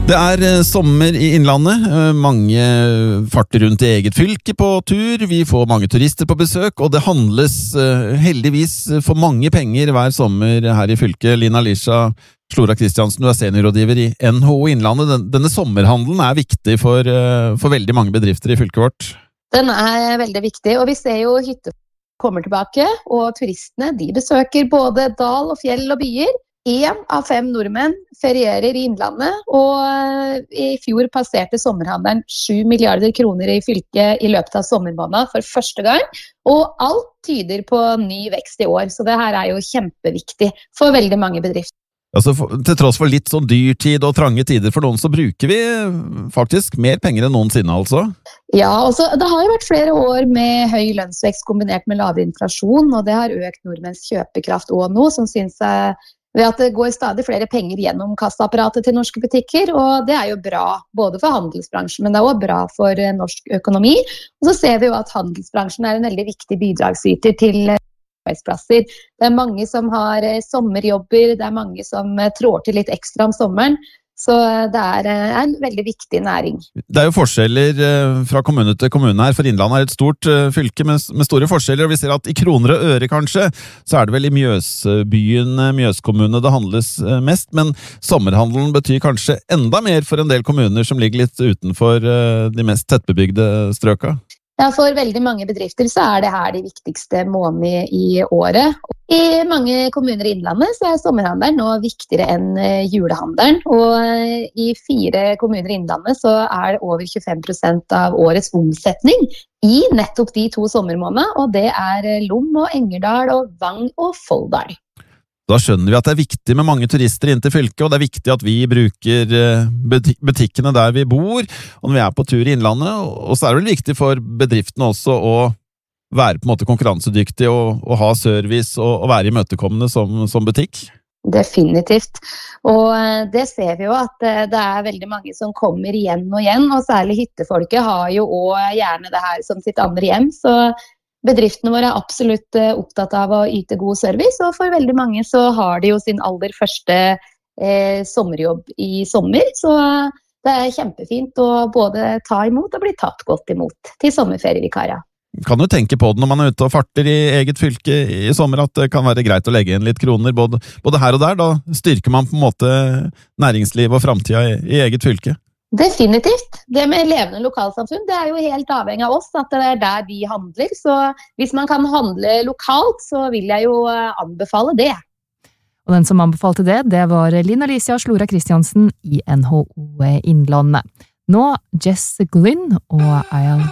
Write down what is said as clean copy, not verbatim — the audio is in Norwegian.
Det sommer i Innlandet, mange farter rundt i eget fylke på tur, vi får mange turister på besøk, og det handles heldigvis for mange penger hver sommer her i fylket. Lina Lisha Slora Kristiansen, du seniorrådgiver i NHO Innlandet. Denne sommerhandelen viktig for veldig mange bedrifter i fylket vårt. Den veldig viktig, og vi ser jo hytter kommer tilbake, og turistene de besøker både dal og fjell og byer. 1 av 5 nordmenn ferierer i Innlandet, og i fjor passerte sommerhandelen 7 milliarder kroner i fylket i løpet av sommermåneden for første gang, og alt tyder på ny vekst i år, så det her jo kjempeviktig for veldig mange bedrifter. Altså, til tross for litt sånn dyrtid og trange tider for noen, så bruker vi faktisk mer penger enn noensinne, altså? Ja, altså, det har jo vært flere år med høy lønnsvekst kombinert med lavere inflasjon, og det har økt nordmenns kjøpekraft også nå, som synes ved at det går stadig flere penger gjennom kassaapparatet til norske butikker, og det jo bra både for handelsbransjen, men det også bra for norsk økonomi. Og så ser vi jo at handelsbransjen en veldig viktig bidragsyter til arbeidsplasser. Det mange som har sommerjobber, det mange som trår til litt ekstra om sommeren, så det en veldig viktig næring. Det jo forskjeller fra kommune til kommune her, for Innlandet et stort fylke med store forskjeller, og vi ser at i kroner og øre kanskje, så det vel i Mjøsbyen, Mjøskommune det handles mest, men sommerhandelen betyr kanskje enda mer for en del kommuner som ligger litt utenfor de mest tettbebygde strøka. Ja, for veldig mange bedrifter så det her de viktigste månedene i året. I mange kommuner i Innlandet så sommerhandelen nå viktigere enn julehandelen, og i 4 kommuner i Innlandet så det over 25% av årets omsetning i nettopp de 2 sommermånedene, og det Lom og Engerdal og Vang og Folldal. Da skjønner vi at det viktig med mange turister inn til fylket, og det viktig at vi bruker butikkene der vi bor, og når vi på tur i Innlandet, og så det vel viktig for bedriftene også å være på en måte konkurransedyktig og ha service og være imøtekommende som butikk. Definitivt, og det ser vi jo at det veldig mange som kommer igjen og igjen, og særlig hyttefolket har jo også gjerne det her som sitt andre hjem, så bedriftene våre absolutt opptatt av å yte god service, og for veldig mange så har de jo sin aller første sommerjobb i sommer, så det kjempefint å både ta imot og bli tatt godt imot til sommerferievikarer. Kan du tenke på det når man ute og farter i eget fylke i sommer, at det kan være greit å legge inn litt kroner både her og der, da styrker man på en måte næringsliv og fremtiden i eget fylke? Definitivt. Det med levende lokalsamfunn, det jo helt avhengig av oss, at det der vi handler. Så hvis man kan handle lokalt, så vil jeg jo anbefale det. Og den som anbefalte det var Lina Lisha Slora Kristiansen i NHO Innlandet. Nå Jess Glynn og I'll